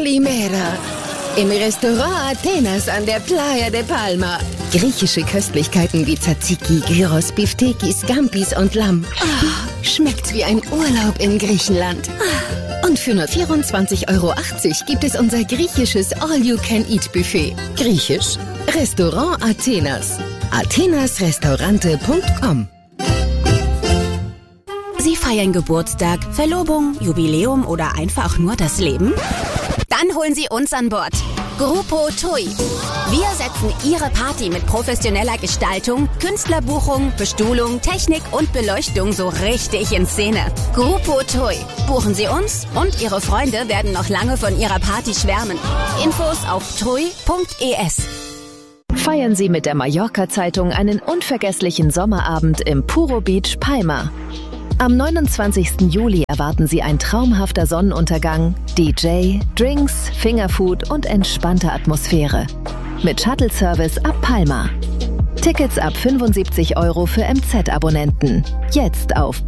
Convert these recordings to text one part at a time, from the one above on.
Kalimera. Im Restaurant Athenas an der Playa de Palma. Griechische Köstlichkeiten wie Tzatziki, Gyros, Bifteki, Scampis und Lamm. Oh, schmeckt's wie ein Urlaub in Griechenland. Und für nur 24,80 € gibt es unser griechisches All-You-Can-Eat-Buffet. Griechisch? Restaurant Athenas. athenasrestaurante.com. Sie feiern Geburtstag, Verlobung, Jubiläum oder einfach nur das Leben? Dann holen Sie uns an Bord. Grupo TUI. Wir setzen Ihre Party mit professioneller Gestaltung, Künstlerbuchung, Bestuhlung, Technik und Beleuchtung so richtig in Szene. Grupo TUI. Buchen Sie uns und Ihre Freunde werden noch lange von Ihrer Party schwärmen. Infos auf tui.es. Feiern Sie mit der Mallorca-Zeitung einen unvergesslichen Sommerabend im Puro Beach Palma. Am 29. Juli erwarten Sie ein traumhafter Sonnenuntergang, DJ, Drinks, Fingerfood und entspannte Atmosphäre. Mit Shuttle-Service ab Palma. Tickets ab 75 € für MZ-Abonnenten. Jetzt auf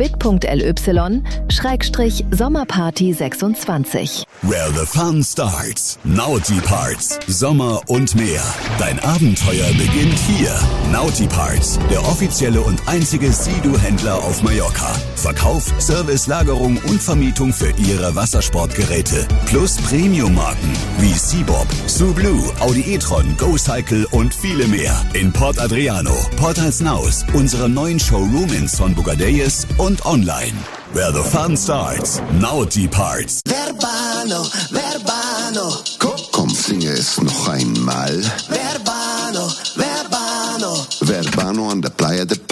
bit.ly/Sommerparty26. Where the fun starts. Naughty Parts. Sommer und mehr. Dein Abenteuer beginnt hier. Naughty Parts, der offizielle und einzige Sea-Doo-Händler auf Mallorca. Verkauf, Service, Lagerung und Vermietung für Ihre Wassersportgeräte. Plus Premium-Marken wie Seabob, Sublue, Audi e-tron, GoCycle und viele mehr. In Port Adriano, Port Alsnaus, unserem neuen Showroom in Son Bugadeyes und online. Where the fun starts. Naughty Parts. Verbano, Verbano. Komm, singe es noch einmal. Verbano, Verbano. Verbano an der Playa de Palma.